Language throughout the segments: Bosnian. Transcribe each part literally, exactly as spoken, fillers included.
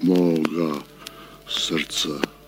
moga srca.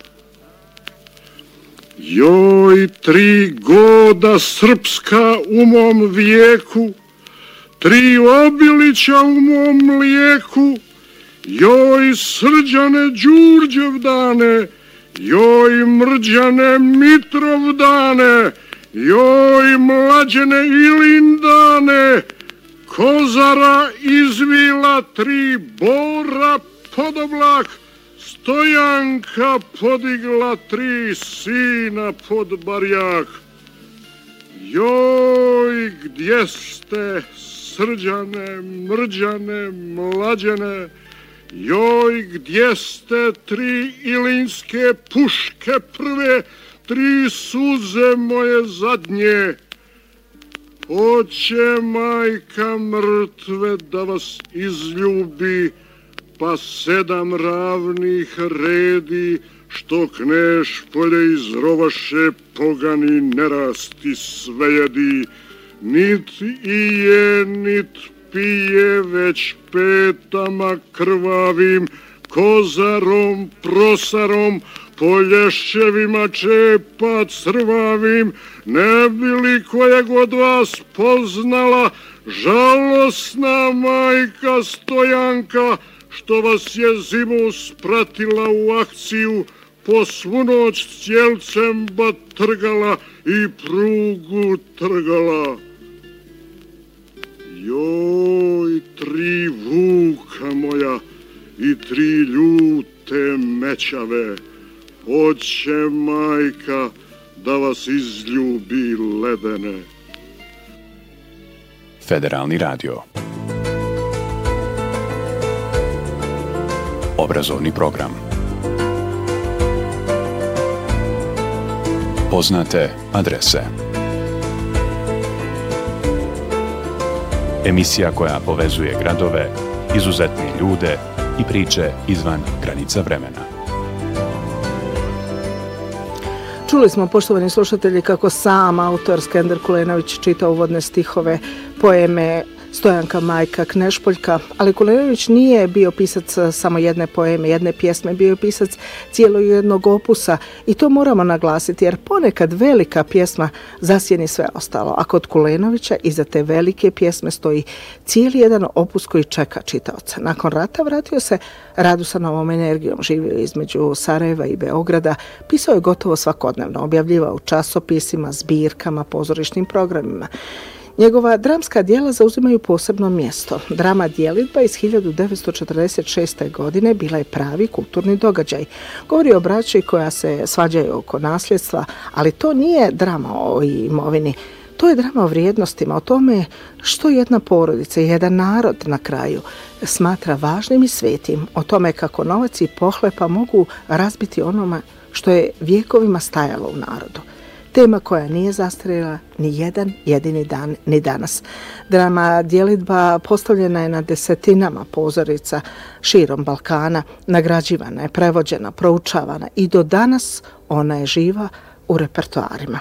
Joj, tri goda srpska u mom vijeku, tri obilića u mom mlijeku, joj, Srđane Đurđevdane, joj, Mrđane Mitrovdane, joj, Mlađene Ilindane, Kozara izvila tri bora pod oblak, Stojanka podigla tri sina pod barjak. Joj, gdje ste, Srđane, Mrđane, Mlađene, joj, gdje ste tri ilinske puške prve, tri suze moje zadnje. Hoće majka mrtve da vas izljubi, pa sedam ravnih redi, što kneš polje izrovaše, pogani nerasti sve jedi. Nit i je, nit pije, već petama krvavim, kozarom, prosarom, polješćevima čepa crvavim, ne bi li kojeg od vas poznala žalosna majka Stojanka, što vas je zimu spratila u akciju, po svu noć cijelcem batrgala i prugu trgala. Joj, tri vuka moja i tri ljute mećave, hoće majka da vas izljubi ledene. Federalni radio. Obrazovni program. Poznate adrese. Emisija koja povezuje gradove, izuzetne ljude i priče izvan granica vremena. Čuli smo, poštovani slušatelji, kako sam autor Skender Kulenović čita uvodne stihove poeme Stojanka majka Knešpoljka, ali Kulenović nije bio pisac samo jedne poeme, jedne pjesme, bio je pisac cijelog jednog opusa i to moramo naglasiti jer ponekad velika pjesma zasjeni sve ostalo, a kod Kulenovića iza te velike pjesme stoji cijeli jedan opus koji čeka čitaoca. Nakon rata vratio se radu sa novom energijom, živio između Sarajeva i Beograda, pisao je gotovo svakodnevno, objavljivao u časopisima, zbirkama, pozorišnim programima. Njegova dramska djela zauzimaju posebno mjesto. Drama Djelidba iz hiljadu devetsto četrdeset šeste. godine bila je pravi kulturni događaj. Govori o braći koja se svađaju oko nasljedstva, ali to nije drama o imovini. To je drama o vrijednostima, o tome što jedna porodica i jedan narod na kraju smatra važnim i svetim, o tome kako novac i pohlepa mogu razbiti onome što je vjekovima stajalo u narodu. Tema koja nije zastarjela ni jedan jedini dan ni danas. Drama Djelidba postavljena je na desetinama pozorica širom Balkana, nagrađivana je, prevođena, proučavana i do danas ona je živa u repertoarima.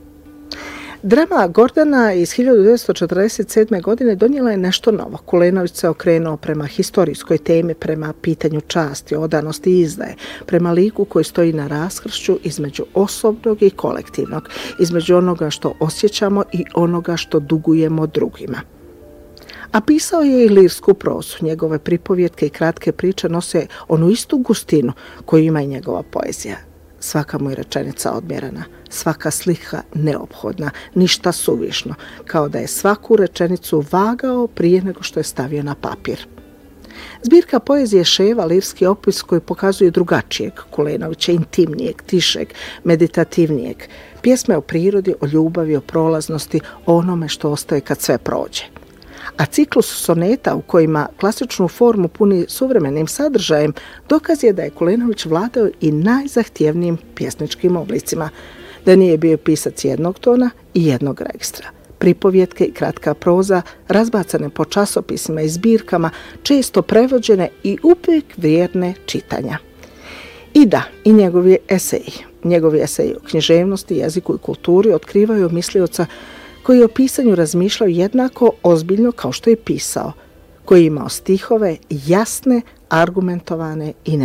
Drama Gordana iz hiljadu devetsto četrdeset sedme. godine donijela je nešto novo. Kulenović se okrenuo prema historijskoj temi, prema pitanju časti, odanosti i izdaje, prema liku koji stoji na raskršću između osobnog i kolektivnog, između onoga što osjećamo i onoga što dugujemo drugima. A pisao je i lirsku prozu. Njegove pripovjetke i kratke priče nose onu istu gustinu koju ima i njegova poezija. Svaka mu je rečenica odmjerena, svaka slika neophodna, ništa suvišno, kao da je svaku rečenicu vagao prije nego što je stavio na papir. Zbirka poezije Ševa, lirski opus koji pokazuje drugačijeg Kulenovića, intimnijeg, tišeg, meditativnijeg. Pjesme o prirodi, o ljubavi, o prolaznosti, o onome što ostaje kad sve prođe. A ciklus soneta u kojima klasičnu formu puni suvremenim sadržajem dokaz je da je Kulenović vladao i najzahtjevnijim pjesničkim oblicima, da nije bio pisac jednog tona i jednog registra. Pripovjetke i kratka proza, razbacane po časopisima i zbirkama, često prevođene i uvijek vrijedne čitanja. I da, i njegovi eseji. Njegovi eseji o književnosti, jeziku i kulturi otkrivaju mislioca koji je o pisanju razmišljao jednako ozbiljno kao što je pisao, koji je imao stihove jasne, argumentovane i